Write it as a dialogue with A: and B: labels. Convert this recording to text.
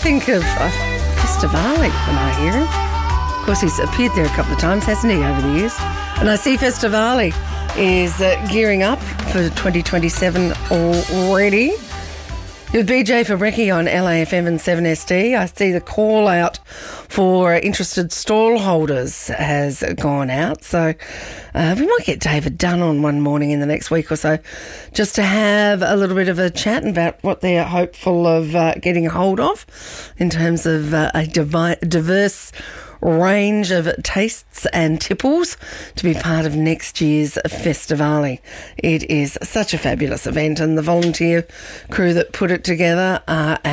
A: think of Festivale when I hear him. Of course, he's appeared there a couple of times, hasn't he, over the years? And I see Festivale is gearing up for 2027 already. With BJ for Brekkie on LAFM and 7SD, I see the call out for interested stall holders has gone out. So we might get David Dunn on one morning in the next week or so just to have a little bit of a chat about what they're hopeful of getting a hold of in terms of a diverse range of tastes and tipples to be part of next year's Festivale. It is such a fabulous event, and the volunteer crew that put it together are